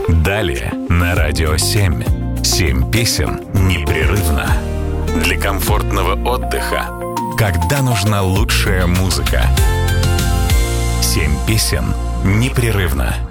Далее на Радио 7. 7 песен непрерывно. Для комфортного отдыха, когда нужна лучшая музыка. 7 песен непрерывно.